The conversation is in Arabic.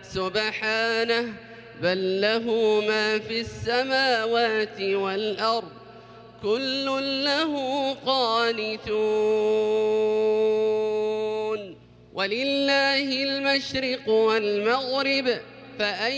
سبحانه بل له ما في السماوات والأرض كل له قانتون ولله المشرق والمغرب فأي